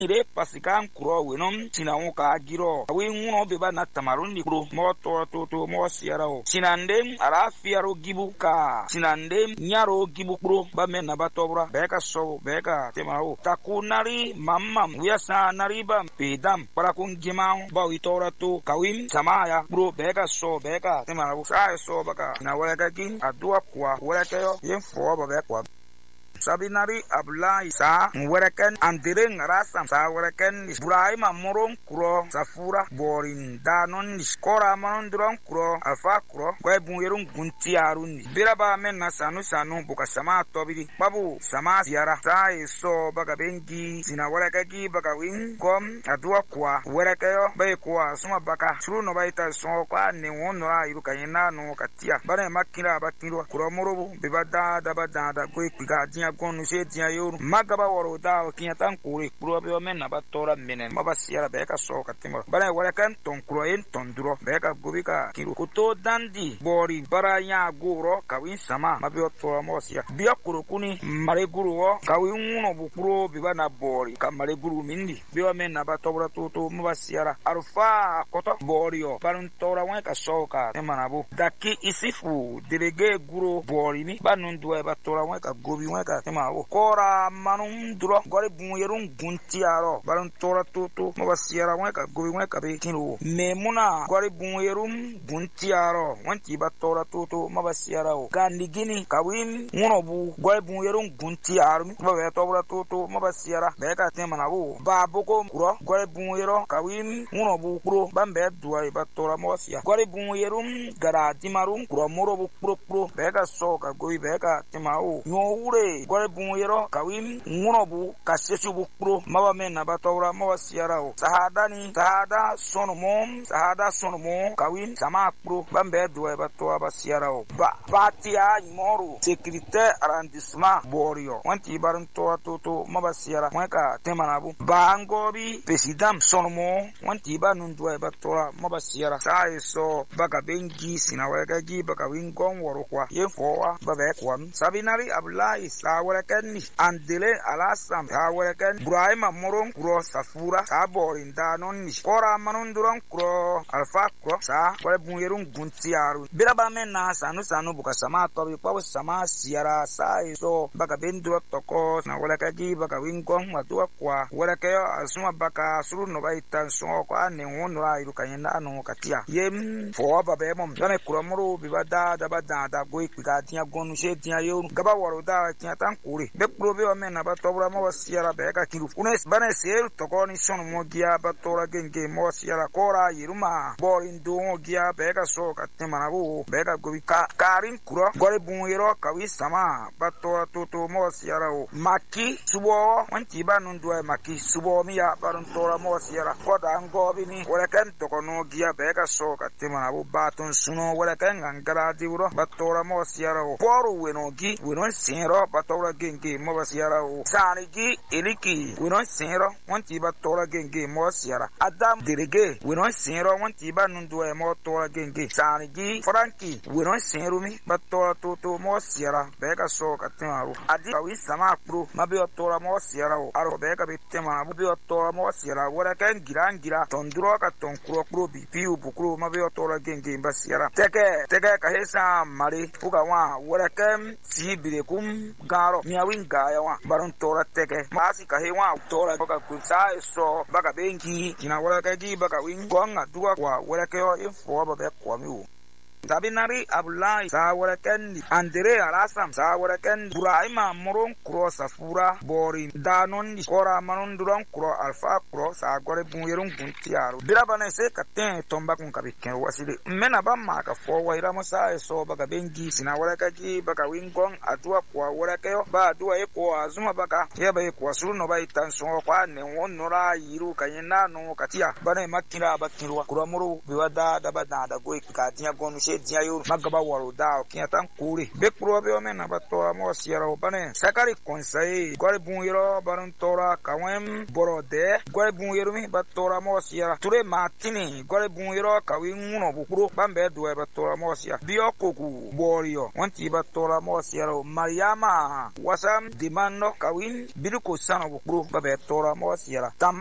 ire pasikan kuro wenom sinawo ka giro awi nguno be ba na tamarun ni kuro mo to mo siarao sinande ara fiaro gibuka sinande nyaro gibukro ba men na batobra beka so beka temao takunari mammam wiasa nariba pedam para kun gimao ba witora to kawim samaya bro beka so beka temao sa so baka na wala gin adua kwa wala kayo yen fo ba beka Sabinari Abdullah Isa Wereken Andireng Rasam Sa Wereken Ibrahim Amorong Kuro Safura Borin Danon Skora Manon Durong Kuro Alfa Kuro Kwe Bungerung Gunti Arun Biraba Men Nasanu Sanu Buka Sama Tobidi Babu Sama Siara Sa So Baka Bengi Sina Werekeki Baka Wing Kom Adua Kwa Werekeyo Bae Kwa Suma Baka Suru No Baita So Kwa Newono Iruka Yena No Katia Bane Makira Batiro Kuro Morobu Bibada Dabada Da Kwe Piga Gonu se tia yoru magaba woro da kinyatan kuri kuro be men na batora menen mabasiara beka so katimo bana wala kan ton kuro en ton duro beka gubika kiru kuto dandi bori baranya guro kawin sama mabio to mosia biya kuro kuni mare guru wo kawin uno bukuro bibana bori kamare guru mindi biya men na batora to mabasiara arfa koto borio barun tora wan ka soka emanabu daki isifu delege guru bori mi banun duwa batora wan ka gobi wan ka Mao kora manum duro gori bunyerun guntiaro balon tora tutu mabasiara weka gobi weka be kinu memuna gori bunyerun guntiaro wanti batora tutu mabasiara o gandigini kawim ngonobu gori bunyerun guntiaro babe tobra tutu mabasiara beka temana bu babuko kuro gori bunyero kawim ngonobu kuro bambe duai batora mosia gori bunyerun gara dimarum kuro morobu kuro beka soka gobi beka temao nyowure gori bunyero kawim ngunobu kasesubu pro mawa men na batawra mawa siarao sahada sonomo kawim sama pro bambe duwe batwa basiarao batia imoru sécurité arrondissement borio wanti baran to mabasiara wanka temanabu bangobi president sonomo wanti banun duwe batwa mabasiara so baka bengi sinawega gi baka wingon worokwa yefo babe kwam sabinari abdullahi sa Wereken Andile Alasam Sa Wereken Ibrahim Amorong Kuro Safura Sa Borin Danon Skora Manon Durong Kuro Alfa Kuro Sa Wale Bungerung Guntiaru Biraba Men na Sanu Buka Sama Tobi Pawa Sama Siara Sa So Baka Bendua Toko Na Welekagi Baka Wingong Matua Kwa Welekeo Asuma Baka Suru Nobaita So Kwa Nehonra Irukayena No Katia Yem Fo Babe Mom Dame Kuramuru Bibada Dabada Da Goi Pika Tia Gonu She Tia Yo Gaba Waroda Tia Tankuri Bekprobe men na batobra mo siara beka kiru unes bane ser tokoni son mo gia batora genge mo siara kora yiruma borin do gia beka so katemanabu beka gobika karin kuro gore buniro kawi sama batora toto mo siara o maki subo wanti banun do maki subo miya barun tora mo siara koda ngobi ni wala kan tokono gia beka so katemanabu batun suno wala kan angara diuro batora mo siara o poru wenogi wenon sero batora genge mo siara o sanigi eliki we don't sero wanti ba tora genge mo siara adam derege we don't sero wanti ba nundu e mo tora genge sanigi franki we don't sero mi ba tora to mo siara beka so katemaru adi wi sama pro mabe tora mo siara o aro beka bitema mabe tora mo siara wora kan gira tonduro ka tonkuro pro bi piu bukuro mabe tora genge ba siara teke ka hesa mari fuga wa wora kan sibire kum garo miawin gaya wa baron tora teke masi ka hewa tora baka kunsa so baka benki kina wala ka gi baka win gonga duwa kwa wala ka yo info ba be kwa mi Sabinari Abdullah Sa Wereken Andre Alasam Sa Wereken Ibrahim Amorong Kuro Safura Borin Danon Skora Manon Durong Kuro Alfa Kuro Sa Gore Bungerung Guntiaru Birabane se katen tomba kun kabiken wasili mena ba maka fo waira mosa so baka bengi sina wereka gi baka wingong atua kwa werekeyo ba atua eko azuma baka yeba eko suru no ba itanso kwa ne wonora yiru kanyena no katia bane makira bakirwa kuramuru biwada dabada da go ikatia gonu che dia yo magaba waro da ki atan kure be pro be o men na ba tora mo siara o bane sakari konsai gore bun yoro baron tora kawem borode gore bun yoro mi ba tora mo siara ture matini gore bun yoro kawi nguno bu pro bambe do ba tora mo siara bio koku borio wanti ba tora mo siara mariama wasam dimando kawin biluko sano bu pro ba be tora mo siara